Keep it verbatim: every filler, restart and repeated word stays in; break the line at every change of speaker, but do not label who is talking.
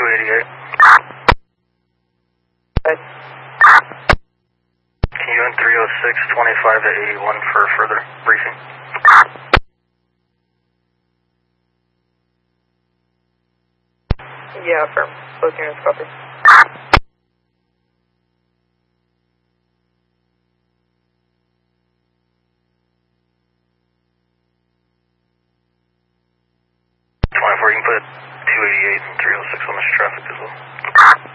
eighty-eight.
Good.
Can you in three oh six, twenty-five to eighty-one for further briefing?
Yeah, firm. Both units copy.
twenty-four, you can put two eighty-eight and three oh six on this traffic as well.